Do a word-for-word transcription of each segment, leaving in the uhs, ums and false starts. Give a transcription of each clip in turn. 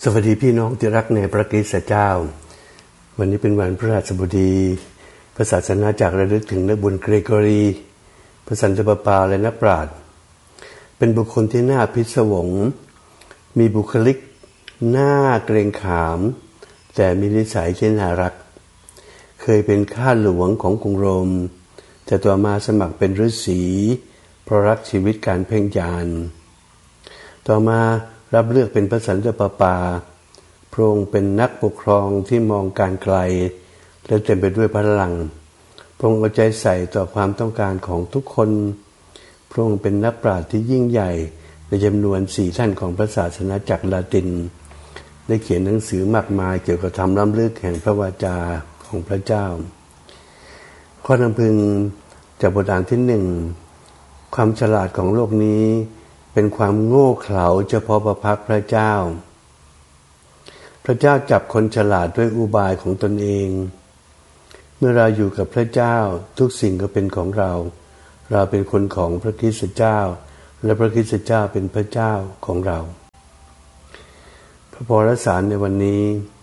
สวัสดีพี่น้องที่รักในพระคริสต์เจ้าวันนี้เป็นวันพฤหัสบดีพระศาสนาจักรระลึกถึงนักบุญเกรโกรีพระสันตะปาปาและนักปราชญ์เป็นบุคคลที่น่าพิศวงมีบุคลิกน่าเกรงขามแต่มีนิสัยที่น่ารักเคยเป็นข้าหลวงของกรุงโรมแต่ต่อมาสมัครเป็นฤาษีเพราะรักชีวิตการเพ่งฌานต่อมารับเลือกเป็นพระสันตะปาปาพระองค์เป็นนักปกครองที่มองการไกลและเต็มไปด้วยพลังพระองค์เอาใจใส่ต่อความต้องการของทุกคนพระองค์เป็นนักปราชญ์ที่ยิ่งใหญ่ในจำนวนสี่ท่านของพระศาสนาจักรลาตินได้เขียนหนังสือมากมายเกี่ยวกับธรรมล้ำลึกแห่งพระวาจาของพระเจ้าข้อนำพึงจากบทอ่านที่หนึ่งความฉลาดของโลกนี้เป็นความโง่เขลาเฉพาะพระพักพระเจ้าพระเจ้าจับคนฉลาดด้วยอุบายของตนเองเมื่อเราอยู่กับพระเจ้าทุกสิ่งก็เป็นของเราเราเป็นคนของพระคริสต์เจ้าและพระคริสต์เจ้าเป็นพระเจ้าของเราพระพรสารในวันนี้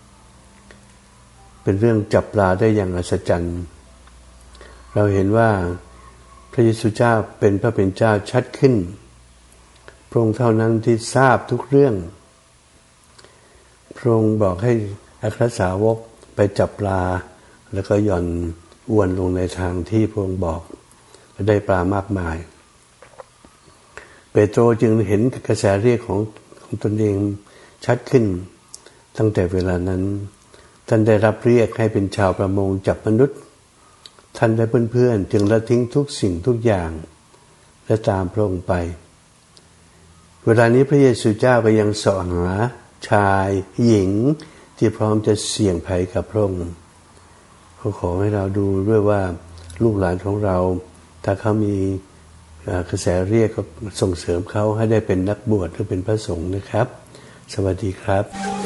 เป็นเรื่องจับปลาได้อย่างอัศจรรย์เราเห็นว่าพระเยซูเจ้าเป็นพระเป็นเจ้าชัดขึ้นพระองค์เท่านั้นที่ทราบทุกเรื่องพระองค์บอกให้อัครสาวกไปจับปลาแล้วก็หย่อนอวนลงในทางที่พระองค์บอกและได้ปลามากมายเปโตรจึงเห็นกระแสเรียกของของตนเองชัดขึ้นตั้งแต่เวลานั้นท่านได้รับเรียกให้เป็นชาวประมงจับมนุษย์ท่านและเพื่อนๆจึงละทิ้งทุกสิ่งทุกอย่างและตามพระองค์ไปเวลานี้พระเยซูเจ้าก็ยังเสาะหาชายหญิงที่พร้อมจะเสี่ยงภัยกับพระองค์เขาขอให้เราดูด้วยว่าลูกหลานของเราถ้าเขามีกระแสเรียกก็ส่งเสริมเขาให้ได้เป็นนักบวชหรือเป็นพระสงฆ์นะครับสวัสดีครับ